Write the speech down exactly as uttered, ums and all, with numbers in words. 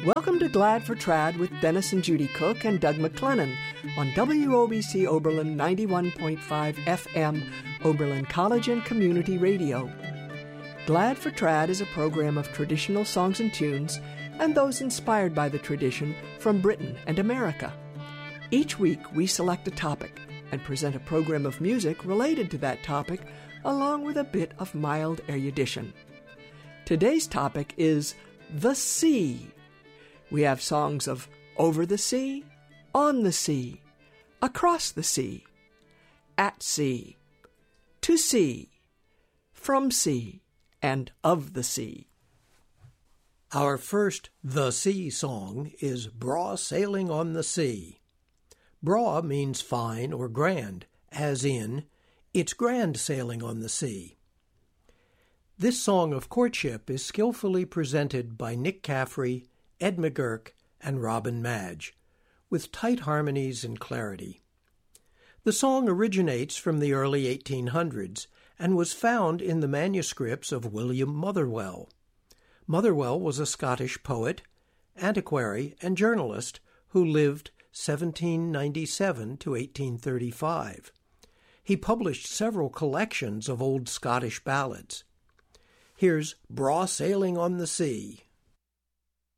Welcome to Glad for Trad with Dennis and Judy Cook and Doug McLennan on W O B C Oberlin ninety-one point five F M, Oberlin College and Community Radio. Glad for Trad is a program of traditional songs and tunes and those inspired by the tradition from Britain and America. Each week we select a topic and present a program of music related to that topic along with a bit of mild erudition. Today's topic is the sea. We have songs of Over the Sea, On the Sea, Across the Sea, At Sea, To Sea, From Sea, and Of the Sea. Our first The Sea song is Braw Sailing on the Sea. Braw means fine or grand, as in, it's grand sailing on the sea. This song of courtship is skillfully presented by Nick Caffrey, Ed McGurk, and Robin Madge, with tight harmonies and clarity. The song originates from the early eighteen hundreds and was found in the manuscripts of William Motherwell. Motherwell was a Scottish poet, antiquary, and journalist who lived seventeen ninety-seven to eighteen thirty-five. He published several collections of old Scottish ballads. Here's Braw Sailing on the Sea.